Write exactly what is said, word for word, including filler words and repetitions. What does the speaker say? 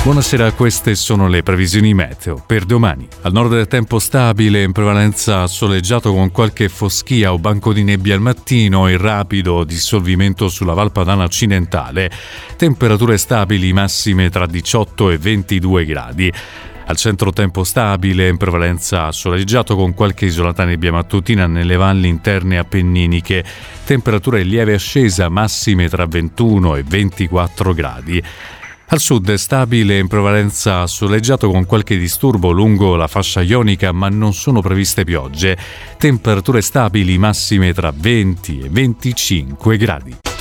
Buonasera, queste sono le previsioni meteo per domani. Al nord tempo stabile, in prevalenza soleggiato con qualche foschia o banco di nebbia al mattino e rapido dissolvimento sulla Val Padana occidentale. Temperature stabili massime tra diciotto e ventidue gradi. Al centro tempo stabile, in prevalenza soleggiato con qualche isolata nebbia mattutina nelle valli interne appenniniche. Temperature in lieve ascesa massime tra ventuno e ventiquattro gradi. Al sud è stabile, in prevalenza soleggiato con qualche disturbo lungo la fascia ionica, ma non sono previste piogge. Temperature stabili massime tra venti e venticinque gradi.